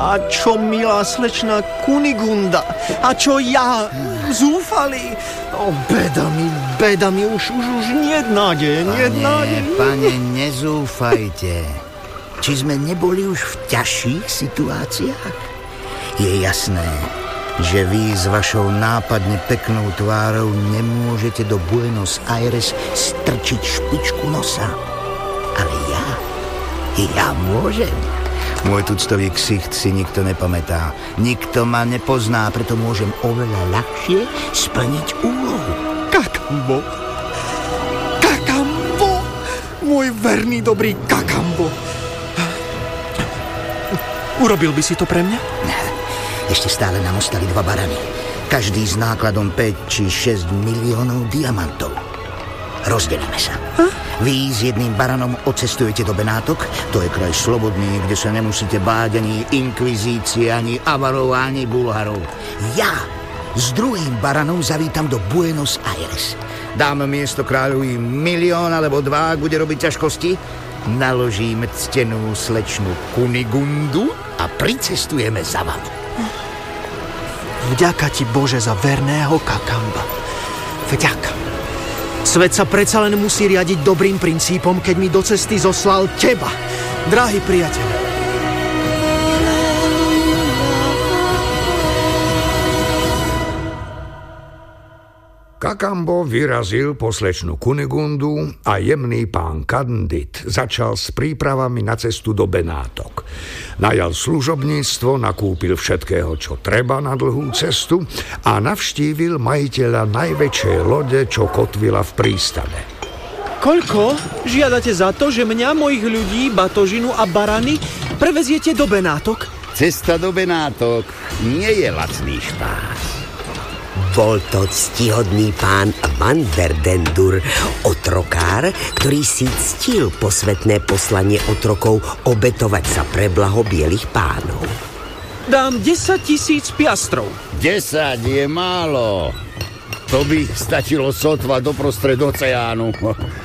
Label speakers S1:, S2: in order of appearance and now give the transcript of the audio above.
S1: A čo milá slečna Kunigunda? A čo ja? Zúfali? O, beda mi, už niet nádej.
S2: Pane, nezúfajte. Či sme neboli už v ťažších situáciách? Je jasné, že vy s vašou nápadne peknou tvárou nemôžete do Buenos Aires strčiť špičku nosa. Ale ja môžem. Môj tuctový ksicht si nikto nepamätá. Nikto ma nepozná, preto môžem oveľa ľahšie splniť úlohu.
S1: Kakambo! Môj verný, dobrý Kakambo! Urobil by si to pre mňa?
S2: Ešte stále nám ostali 2 barany. Každý s nákladom 5 či 6 miliónov diamantov. Rozdelíme sa. Vy s jedným baranom odcestujete do Benátok, to je kraj slobodný, kde sa nemusíte báť ani inkvizície, ani Avarov, ani Bulharov. Ja s druhým baranom zavítam do Buenos Aires. Dám miesto kráľovi 1 milión alebo 2, ak bude robiť ťažkosti. Naložím ctenú slečnu Kunigundu a pricestujeme za vami.
S1: Vďaka ti, Bože, za verného Kakamba. Vďaka. Svet sa predsa len musí riadiť dobrým princípom, keď mi do cesty zoslal teba, drahý priateľ.
S3: Kakambo vyrazil po slečnu Kunigundu a jemný pán Kandid začal s prípravami na cestu do Benátok. Najal služobníctvo, nakúpil všetkého, čo treba na dlhú cestu a navštívil majiteľa najväčšej lode, čo kotvila v prístave.
S1: Koľko žiadate za to, že mňa, mojich ľudí, batožinu a barany preveziete do Benátok?
S4: Cesta do Benátok nie je lacný špás.
S5: Bol to ctihodný pán Van der Dendur, otrokár, ktorý si ctil posvetné poslanie otrokov obetovať sa pre blaho bielých pánov.
S1: Dám 10 000 piastrov.
S4: 10 je málo. To by stačilo sotva doprostred oceánu.